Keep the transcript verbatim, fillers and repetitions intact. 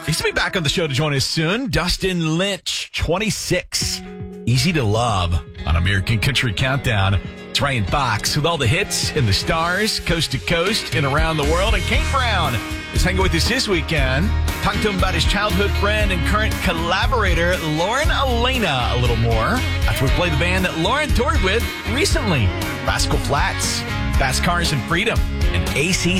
He's to be back on the show to join us soon. Dustin Lynch, twenty-six. Easy to Love on American Country Countdown. It's Ryan Fox with all the hits and the stars, coast to coast and around the world. And Kane Brown is hanging with us this weekend. Talking to him about his childhood friend and current collaborator, Lauren Alaina, a little more. After we play the band that Lauren toured with recently. Rascal Flatts, Fast Cars and Freedom, and A C